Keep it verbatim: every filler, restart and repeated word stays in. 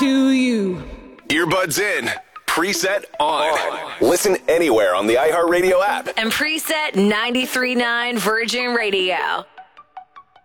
to you. Earbuds in. Preset on. Listen anywhere on the iHeartRadio app. And Preset ninety-three point nine Virgin Radio.